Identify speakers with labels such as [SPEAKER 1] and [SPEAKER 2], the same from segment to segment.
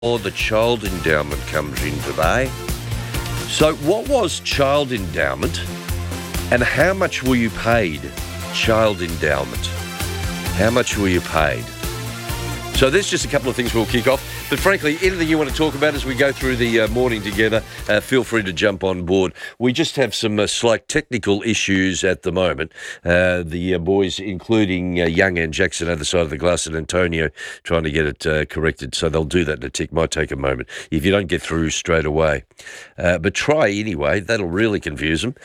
[SPEAKER 1] Or the child endowment comes in today. So what was child endowment and how much were you paid? Child endowment. How much were you paid? So there's just a couple of things we'll kick off. But frankly, anything you want to talk about as we go through the morning together, feel free to jump on board. We just have some slight technical issues at the moment. The boys, including Young and Jackson, other side of the glass, and Antonio trying to get it corrected. So they'll do that in a tick. Might take a moment if you don't get through straight away. But try anyway. That'll really confuse them.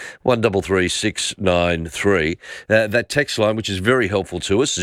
[SPEAKER 1] 133693. That text line, which is very helpful to us,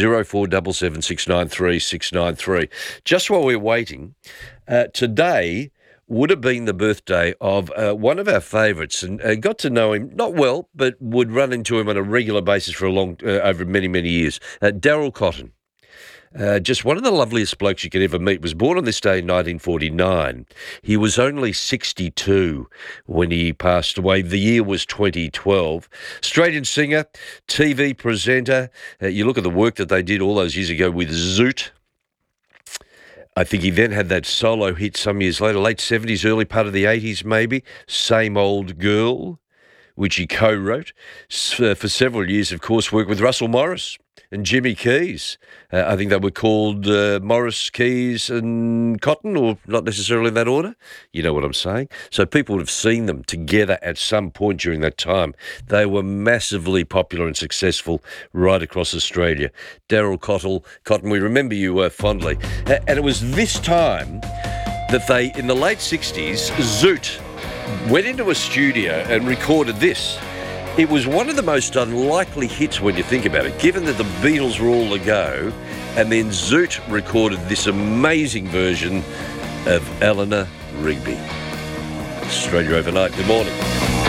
[SPEAKER 1] 0477693693. Just while we're waiting, today would have been the birthday of one of our favourites, and got to know him, not well, but would run into him on a regular basis for over many, many years. Daryl Cotton. Just one of the loveliest blokes you could ever meet. Was born on this day in 1949. He was only 62 when he passed away. The year was 2012. Australian singer, TV presenter. You look at the work that they did all those years ago with Zoot. I think he then had that solo hit some years later, late 70s, early part of the 80s maybe, Same Old Girl, which he co-wrote. For several years, of course, worked with Russell Morris and Jimmy Keys. I think they were called Morris, Keys and Cotton, or not necessarily in that order. You know what I'm saying? So people would have seen them together at some point during that time. They were massively popular and successful right across Australia. Daryl Cotton, we remember you fondly. And it was this time that they, in the late 60s, Zoot went into a studio and recorded this. It was one of the most unlikely hits when you think about it, given that the Beatles were all a go, and then Zoot recorded this amazing version of Eleanor Rigby. Australia Overnight. Good morning.